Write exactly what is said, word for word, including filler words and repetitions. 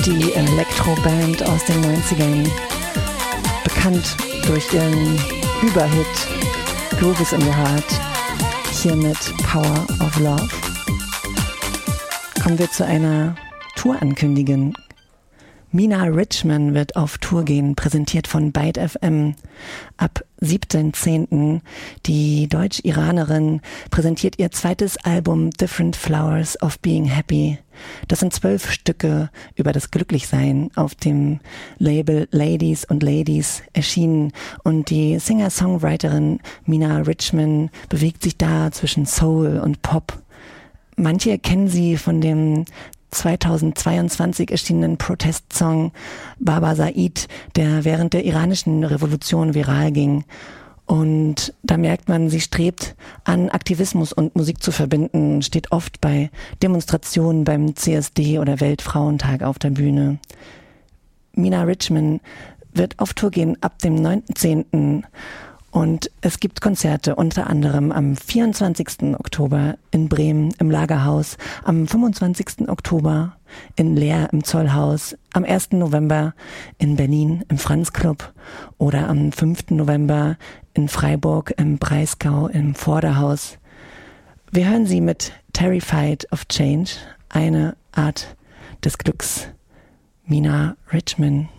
die Elektroband aus den neunzigern, bekannt durch ihren Überhit Groove is in Your Heart, hier mit Power of Love. Kommen wir zu einer Tourankündigung. Mina Richman wird auf Tour gehen, präsentiert von Byte F M. Ab siebten zehnten Die Deutsch-Iranerin präsentiert ihr zweites Album Different Flowers of Being Happy. Das sind zwölf Stücke über das Glücklichsein auf dem Label Ladies und Ladies erschienen. Und die Singer-Songwriterin Mina Richman bewegt sich da zwischen Soul und Pop. Manche kennen sie von dem zweitausendzweiundzwanzig erschienenen Protestsong Baba Said, der während der iranischen Revolution viral ging. Und da merkt man, sie strebt an, Aktivismus und Musik zu verbinden, steht oft bei Demonstrationen beim C S D oder Weltfrauentag auf der Bühne. Mina Richman wird auf Tour gehen ab dem neunten zehnten Und es gibt Konzerte, unter anderem am vierundzwanzigsten Oktober in Bremen im Lagerhaus, am fünfundzwanzigsten Oktober in Leer im Zollhaus, am ersten November in Berlin im Franz Club oder am fünften November in Freiburg im Breisgau im Vorderhaus. Wir hören sie mit Terrified of Change, eine Art des Glücks. Mina Richman.